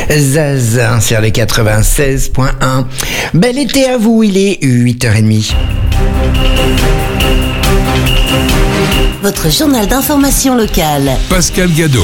Zaz sur les 96.1. Bel été à vous, il est 8h30. Votre journal d'information locale. Pascal Gadot.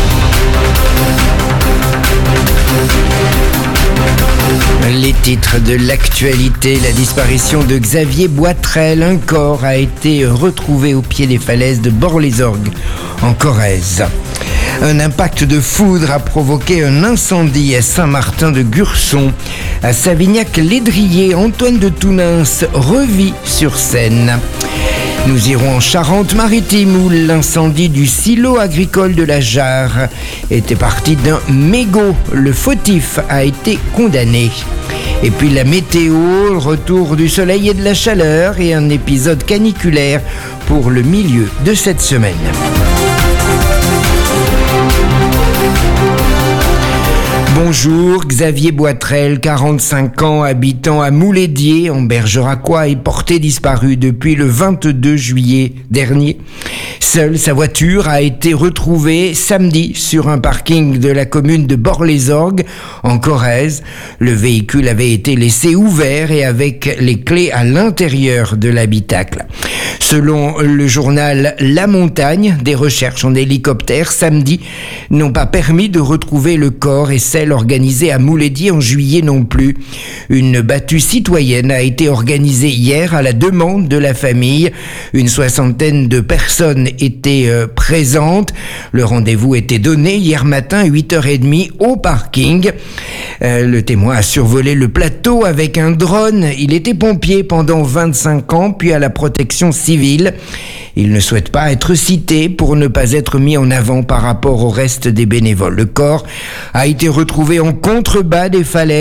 Les titres de l'actualité, la disparition de Xavier Boitrel. Un corps a été retrouvé au pied des falaises de Bord-les-Orgues, en Corrèze. Un impact de foudre a provoqué un incendie à Saint-Martin-de-Gurson. À Savignac-Lédrier, Antoine de Tounins revit sur scène. Nous irons en Charente-Maritime où l'incendie du silo agricole de la Jarre était parti d'un mégot. Le fautif a été condamné. Et puis la météo, le retour du soleil et de la chaleur et un épisode caniculaire pour le milieu de cette semaine. Bonjour, Xavier Boitrel, 45 ans, habitant à Moulédier, en Bergeracois, est porté disparu depuis le 22 juillet dernier. Seule sa voiture a été retrouvée samedi sur un parking de la commune de Bord-les-Orgues, en Corrèze. Le véhicule avait été laissé ouvert et avec les clés à l'intérieur de l'habitacle. Selon le journal La Montagne, des recherches en hélicoptère samedi n'ont pas permis de retrouver le corps et celle organisée à Moulédier en juillet non plus. Une battue citoyenne a été organisée hier à la demande de la famille. Une soixantaine de personnes étaient présentes. Le rendez-vous était donné hier matin à 8h30 au parking. Le témoin a survolé le plateau avec un drone. Il était pompier pendant 25 ans, puis à la protection civile. Il ne souhaite pas être cité pour ne pas être mis en avant par rapport au reste des bénévoles. Le corps a été retrouvé en contrebas des falaises